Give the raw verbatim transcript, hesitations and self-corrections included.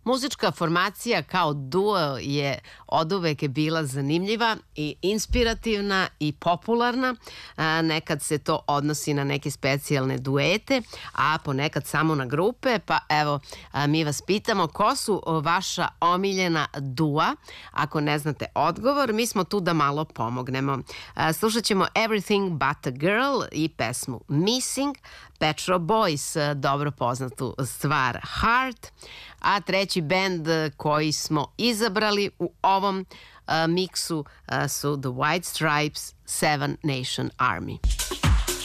Muzička formacija kao duo je oduvek bila zanimljiva i inspirativna i popularna. Nekad se to odnosi na neke specijalne duete, a ponekad samo na grupe. Pa evo, mi vas pitamo ko su vaša omiljena dua. Ako ne znate odgovor, mi smo tu da malo pomognemo. Slušat ćemo Everything But A Girl i pesmu Missing, Pet Shop Boys, dobro poznatu stvar Heart, a treći bend koji smo izabrali u ovom uh, miksu uh, su The White Stripes, Seven Nation Army.